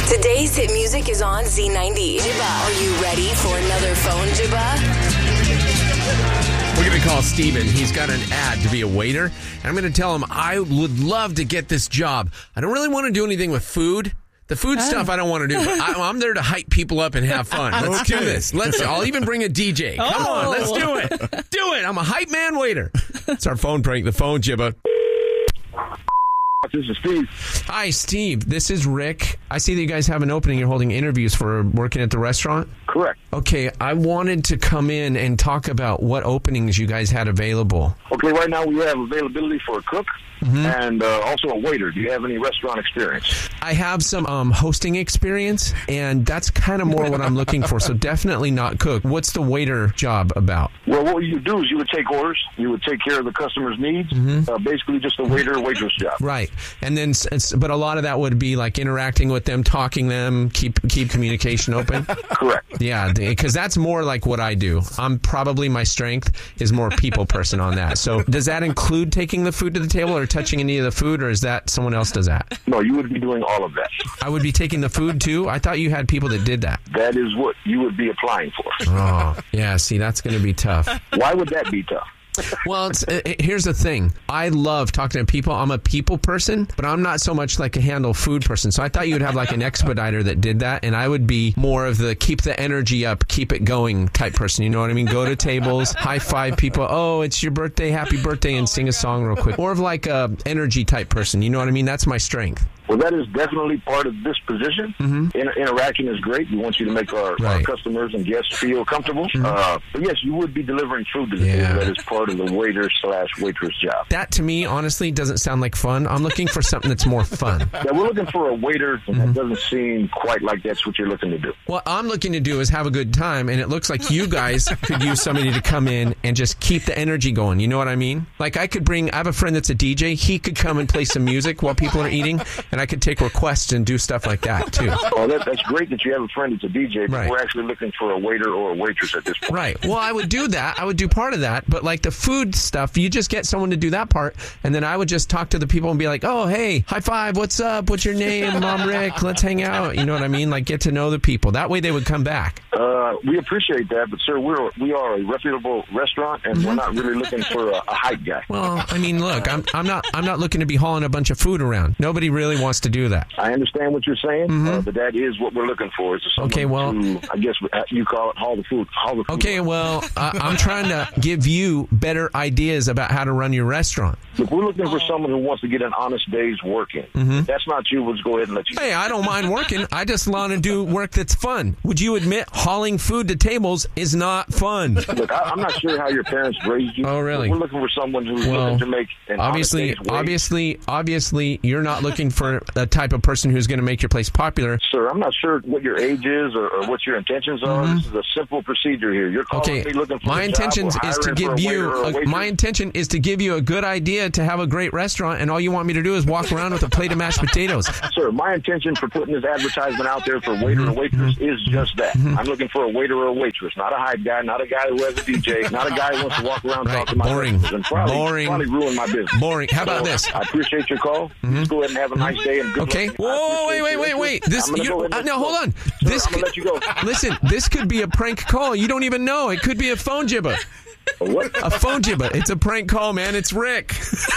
Today's hit music is on Z90. Jibba, are you ready for another phone, Jibba? We're going to call Steven. He's got an ad to be a waiter. And I'm going to tell him I would love to get this job. I don't really want to do anything with food. The food stuff I don't want to do. But I'm there to hype people up and have fun. Let's do this. I'll even bring a DJ. Come on, let's do it. Do it. I'm a hype man waiter. It's our phone prank. The phone, Jibba. This is Steve. Hi, Steve. This is Rick. I see that you guys have an opening. You're holding interviews for working at the restaurant. Correct. Okay, I wanted to come in and talk about what openings you guys had available. Okay, right now we have availability for a cook and also a waiter. Do you have any restaurant experience? I have some hosting experience, and that's kind of more what I'm looking for, so definitely not cook. What's the waiter job about? Well, what you do is you would take orders. You would take care of the customer's needs. Basically just a waiter or waitress job. Right. And then, but a lot of that would be like interacting with them, talking them, keep communication open. Correct. Yeah, because that's more like what I do. My strength is more people person on that. So does that include taking the food to the table or touching any of the food, or is that someone else does that? No, you would be doing all of that. I would be taking the food too? I thought you had people that did that. That is what you would be applying for. Oh, yeah, see, that's going to be tough. Why would that be tough? Well, here's the thing. I love talking to people. I'm a people person, but I'm not so much like a handle food person. So I thought you would have like an expediter that did that, and I would be more of the keep the energy up, keep it going type person. You know what I mean? Go to tables, high five people. Oh, it's your birthday, happy birthday, and sing a song real quick. More of like a energy type person. You know what I mean? That's my strength. Well, that is definitely part of this position. Interaction is great. We want you to make our customers and guests feel comfortable. But yes, you would be delivering food to the table. That is part of the waiter/waitress job. That, to me, honestly, doesn't sound like fun. I'm looking for something that's more fun. Yeah, we're looking for a waiter, and that doesn't seem quite like that's what you're looking to do. What I'm looking to do is have a good time, and it looks like you guys could use somebody to come in and just keep the energy going. You know what I mean? Like I have a friend that's a DJ. He could come and play some music while people are eating, and I could take requests and do stuff like that, too. Well, that's great that you have a friend that's a DJ, but we're actually looking for a waiter or a waitress at this point. Right. Well, I would do that. I would do part of that, but like the food stuff, you just get someone to do that part, and then I would just talk to the people and be like, oh, hey, high five, what's up, what's your name, I'm Rick, let's hang out, you know what I mean? Like, get to know the people. That way they would come back. We appreciate that, but sir, we are a reputable restaurant, and we're not really looking for a hype guy. Well, I mean, look, I'm not looking to be hauling a bunch of food around. Nobody really wants to do that. I understand what you're saying, but that is what we're looking for. Is okay, well, to, I guess you call it haul the food. Okay, well, I'm trying to give you better ideas about how to run your restaurant. Look, we're looking for someone who wants to get an honest day's working. If that's not you, we'll just go ahead and let you. Hey, I don't mind working. I just want to do work that's fun. Would you admit hauling food to tables is not fun? Look, I'm not sure how your parents raised you. Oh, really? We're looking for someone who's looking to make an honest day's wage. Obviously, you're not looking for the type of person who's going to make your place popular. Sir, I'm not sure what your age is or what your intentions are. This is a simple procedure here. You're calling me looking for my intention is to give you a good idea to have a great restaurant, and all you want me to do is walk around with a plate of mashed potatoes. Sir, my intention for putting this advertisement out there for waiter or waitress is just that. I'm looking for a waiter or a waitress, not a hype guy, not a guy who has a DJ, not a guy who wants to walk around talking to my customers and probably ruin my business. Boring. How about this? I appreciate your call. Just go ahead and have a nice day and good luck. Whoa, wait. No, hold on. Sir, I'm gonna let you go. Listen, this could be a prank call. You don't even know. It could be a phone jibba. What? A phone jibba. It's a prank call, man. It's Rick.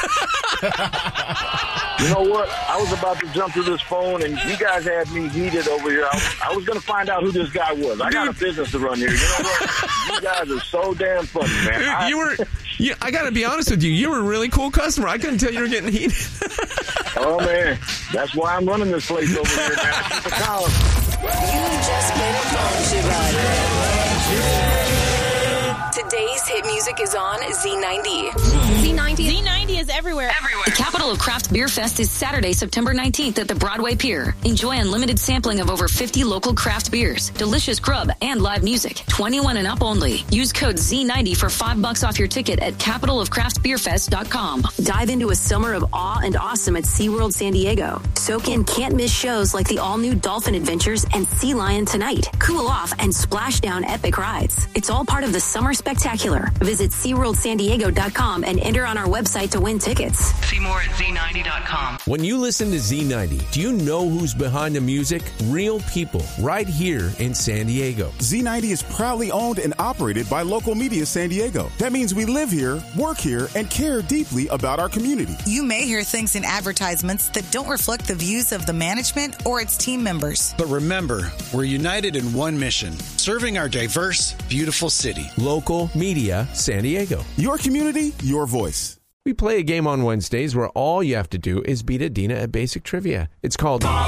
You know what? I was about to jump to this phone, and you guys had me heated over here. I was going to find out who this guy was. I got a business to run here. You know what? You guys are so damn funny, man. I got to be honest with you. You were a really cool customer. I couldn't tell you were getting heated. Oh, man. That's why I'm running this place over here, man. Keep it calm. You just made a phone jibba. Today's hit music is on Z90. Z90 is everywhere. The Capital of Craft Beer Fest is Saturday, September 19th at the Broadway Pier. Enjoy unlimited sampling of over 50 local craft beers, delicious grub, and live music. 21 and up only. Use code Z90 for $5 off your ticket at capitalofcraftbeerfest.com. Dive into a summer of awe and awesome at SeaWorld San Diego. Soak in can't-miss shows like the all-new Dolphin Adventures and Sea Lion Tonight. Cool off and splash down epic rides. It's all part of the Summer Spectacular spectacular. Visit SeaWorldSanDiego.com and enter on our website to win tickets. See more at Z90.com. When you listen to Z90, do you know who's behind the music? Real people right here in San Diego. Z90 is proudly owned and operated by Local Media San Diego. That means we live here, work here, and care deeply about our community. You may hear things in advertisements that don't reflect the views of the management or its team members. But remember, we're united in one mission, serving our diverse, beautiful city. Local Media San Diego. Your community, your voice. We play a game on Wednesdays where all you have to do is beat Adina at basic trivia. It's called Beat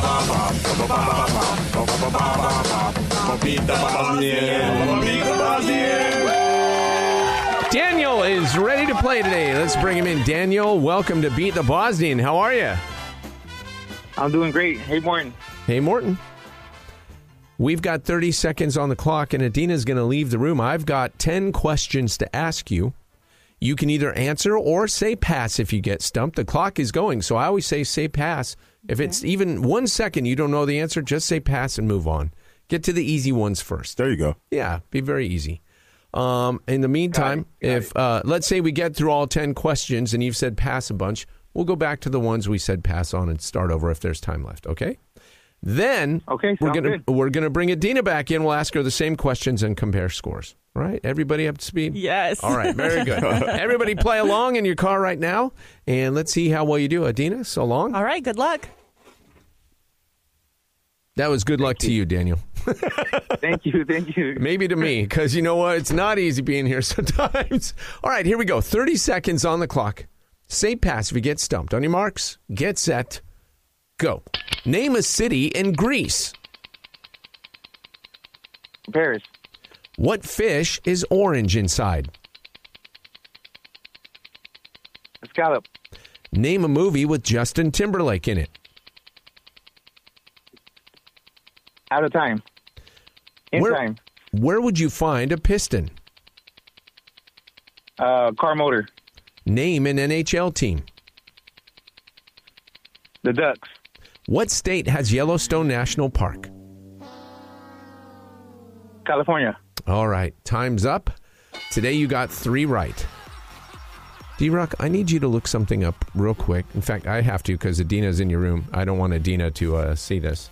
the Bosnian. Daniel is ready to play today. Let's bring him in. Daniel, welcome to Beat the Bosnian. How are you? I'm doing great. Hey, Morton. Hey, Morton. We've got 30 seconds on the clock, and Adina's going to leave the room. I've got 10 questions to ask you. You can either answer or say pass if you get stumped. The clock is going, so I always say pass. If it's even 1 second you don't know the answer, just say pass and move on. Get to the easy ones first. There you go. Yeah, be very easy. In the meantime, if let's say we get through all 10 questions and you've said pass a bunch, we'll go back to the ones we said pass on and start over if there's time left, okay? Then we're gonna bring Adina back in. We'll ask her the same questions and compare scores. All right, everybody up to speed? Yes. All right, very good. Everybody play along in your car right now, and let's see how well you do. Adina, so long. All right, good luck. That was good luck to you, Daniel. Thank you. Maybe to me, because you know what? It's not easy being here sometimes. All right, here we go. 30 seconds on the clock. Say pass if you get stumped. On your marks, get set, go. Name a city in Greece. Paris. What fish is orange inside? Scallop. Name a movie with Justin Timberlake in it. Out of time. Time. Where would you find a piston? Car motor. Name an NHL team. The Ducks. What state has Yellowstone National Park? California. All right, time's up. Today you got 3 right. D-Rock, I need you to look something up real quick. In fact, I have to because Adina's in your room. I don't want Adina to see this.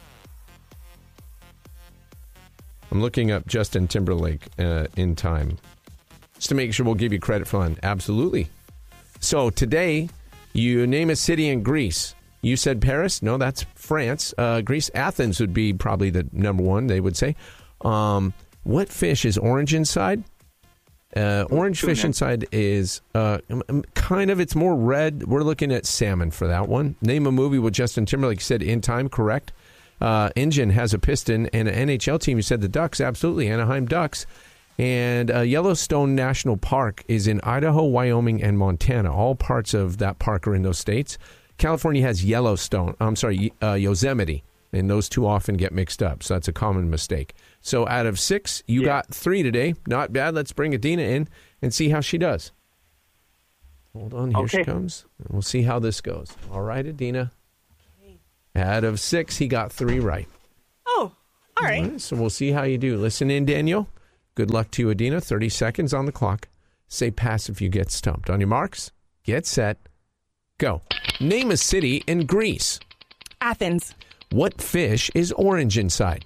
I'm looking up Justin Timberlake in time. Just to make sure we'll give you credit for that. Absolutely. So today, you name a city in Greece. You said Paris? No, that's France. Greece, Athens would be probably the number one, they would say. What fish is orange inside? Orange fish inside is kind of, it's more red. We're looking at salmon for that one. Name a movie with Justin Timberlake. Said In Time, correct. Engine has a piston, and an NHL team. You said the Ducks, absolutely, Anaheim Ducks. And Yellowstone National Park is in Idaho, Wyoming, and Montana. All parts of that park are in those states. California has Yosemite, and those two often get mixed up, so that's a common mistake. So out of 6, you got 3 today. Not bad. Let's bring Adina in and see how she does. Hold on, here she comes. We'll see how this goes. All right, Adina. Out of 6, he got 3 right. Oh, all right. So we'll see how you do. Listen in, Daniel. Good luck to you, Adina. 30 seconds on the clock. Say pass if you get stumped. On your marks, get set, go. Name a city in Greece. Athens. What fish is orange inside?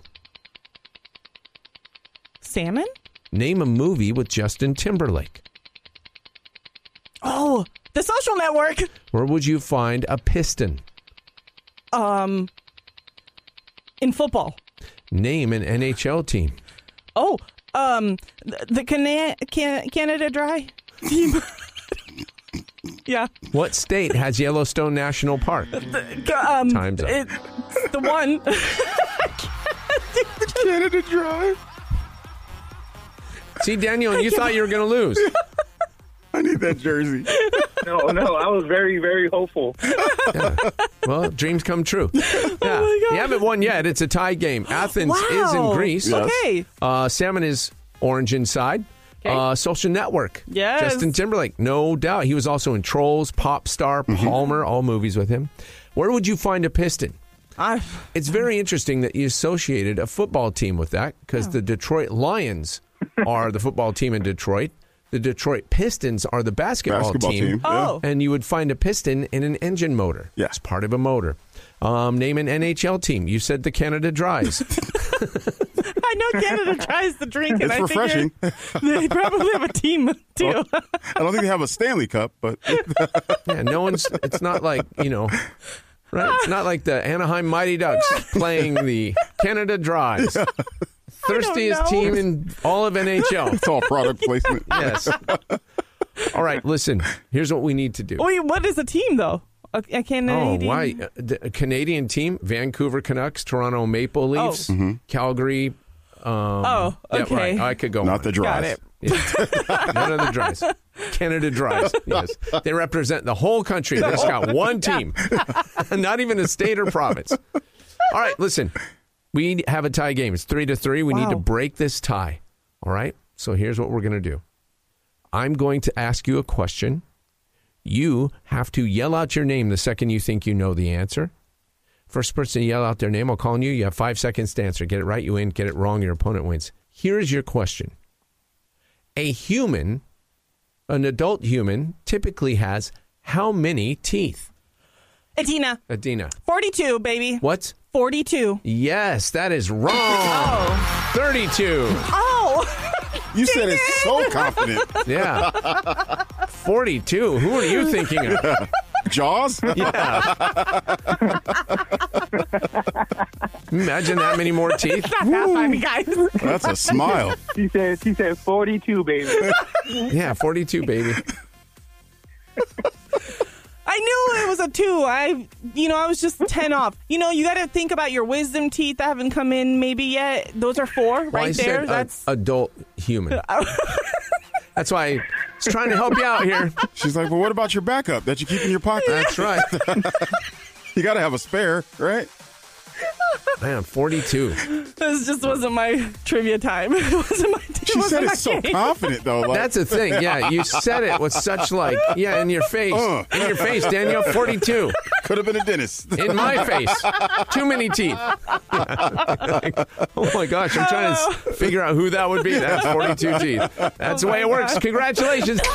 Salmon. Name a movie with Justin Timberlake. Oh, The Social Network. Where would you find a piston? In football. Name an NHL team. Oh, the Canada Dry team. Yeah. What state has Yellowstone National Park? Time's up. It's the one. Canada Dry. See, Daniel, you thought you were going to lose. I need that jersey. No, I was very, very hopeful. Yeah. Well, dreams come true. Yeah. Oh You haven't won yet. It's a tie game. Athens is in Greece. Yes. Okay. Salmon is orange inside. Okay. Social Network. Yes. Justin Timberlake, no doubt. He was also in Trolls, Pop Star, Palmer, all movies with him. Where would you find a piston? It's very interesting that you associated a football team with that because the Detroit Lions are the football team in Detroit. The Detroit Pistons are the basketball team. Oh. And you would find a piston in an engine motor. Yeah. It's part of a motor. Name an NHL team. You said the Canada Dries. I know Canada tries to drink, and It's I refreshing. figure they probably have a team too. Well, I don't think they have a Stanley Cup, but Yeah, it's not like, right? It's not like the Anaheim Mighty Ducks playing the Canada Dries. Thirstiest team in all of NHL. It's all product placement. Yes. All right, listen. Here's what we need to do. Wait, what is a team though? A Canadian? Oh, why? A Canadian team, Vancouver Canucks, Toronto Maple Leafs, Calgary. Okay. Yeah, right. I could go Not on. the Dries. Got it. Yeah. None of the Dries. Canada Dries. Yes. They represent the whole country. They just got one team. Not even a state or province. All right, listen. We have a tie game. It's 3-3. We need to break this tie. All right? So here's what we're going to do. I'm going to ask you a question. You have to yell out your name the second you think you know the answer. First person to yell out their name, I'll call on you. You have 5 seconds to answer. Get it right, you win. Get it wrong, your opponent wins. Here's your question. A human, an adult human, typically has how many teeth? Adina. 42, baby. What? 42. Yes, that is wrong. 32. Oh. You said it so confident. Yeah. 42. Who are you thinking of? Jaws? Yeah. Imagine that many more teeth. Not that funny, guys. That's a smile. She said 42, baby. Yeah, 42, baby. I knew it was a 2. I was just 10 off. You got to think about your wisdom teeth that haven't come in maybe yet. Those are 4 right I there. said That's adult human. That's why I was trying to help you out here. She's like, well, what about your backup that you keep in your pocket? That's right. You got to have a spare, right? Man, 42. This just wasn't my trivia time. It wasn't my. She said it so confident, though. Like, that's the thing. Yeah, you said it with such in your face. In your face, Danielle, 42. Could have been a dentist. In my face. Too many teeth. Oh, my gosh. I'm trying to figure out who that would be. That's 42 teeth. That's the way it works. Congratulations.